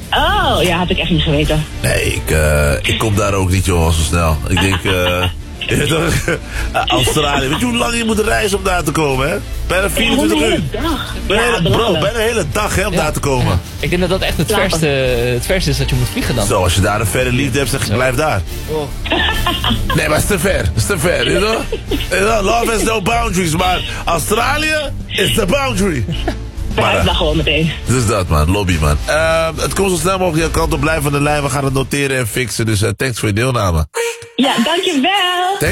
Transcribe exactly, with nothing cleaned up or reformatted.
Oh, ja, had ik echt niet geweten. Nee, ik, uh, ik kom daar ook niet, joh, zo snel. Ik denk, uh, Australië. Weet je hoe lang je moet reizen om daar te komen, hè? Bijna vierentwintig uur. Bijna ja, hele, bro, bijna een hele dag, hè, om ja. daar te komen. Ja. Ik denk dat dat echt het verste, het verste is dat je moet vliegen dan. Zo, als je daar een verre liefde hebt, zeg je, blijf daar. Oh. Nee, maar het is te ver. Het is te ver, you know? You know? Love has no boundaries, maar Australië is the boundary. Maar dat gewoon meteen. Dus dat, man. Lobby, man. Uh, het komt zo snel mogelijk jouw kant op. Blijf aan de lijn. We gaan het noteren en fixen. Dus uh, thanks voor je deelname. Ja, dankjewel.